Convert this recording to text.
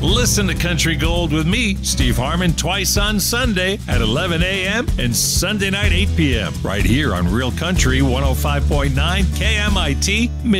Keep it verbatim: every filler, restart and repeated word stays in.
Listen to Country Gold with me, Steve Harmon, twice on Sunday at eleven a.m. and Sunday night eight p.m. right here on Real Country one oh five point nine K M I T.